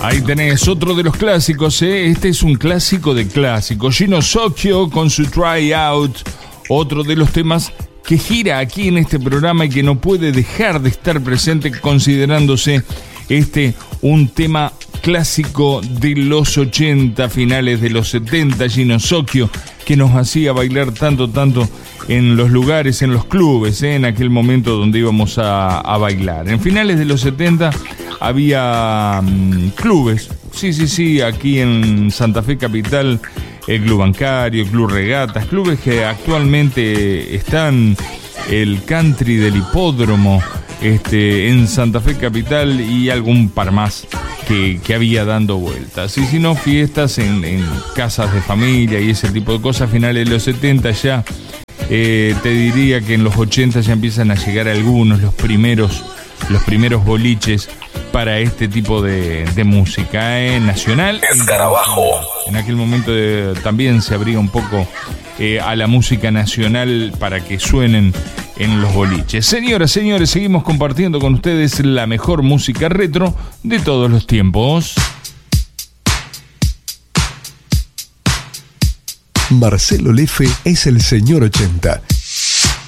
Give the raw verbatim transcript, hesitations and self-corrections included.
Ahí tenés otro de los clásicos, ¿eh? Este es un clásico de clásicos. Gino Socchio con su Try Out, otro de los temas que gira aquí en este programa y que no puede dejar de estar presente, considerándose este un tema clásico de los ochenta, finales de los setenta. Gino Socchio, que nos hacía bailar tanto, tanto en los lugares, en los clubes, ¿eh? En aquel momento donde íbamos a, a bailar. En finales de los setenta había um, clubes, sí, sí, sí, aquí en Santa Fe Capital, el Club Bancario, el Club Regatas, clubes que actualmente están, el Country del Hipódromo, este, en Santa Fe Capital, y algún par más que, que había dando vueltas. Y si no, fiestas en, en casas de familia y ese tipo de cosas. Finales de los setenta ya, eh, te diría que en los ochenta ya empiezan a llegar algunos, los primeros, los primeros boliches para este tipo de, de música, ¿eh? Nacional. Escarabajo. En aquel momento eh, también se abría un poco eh, a la música nacional para que suenen en los boliches. Señoras, señores, seguimos compartiendo con ustedes la mejor música retro de todos los tiempos. Marcelo Lefe es el señor ochenta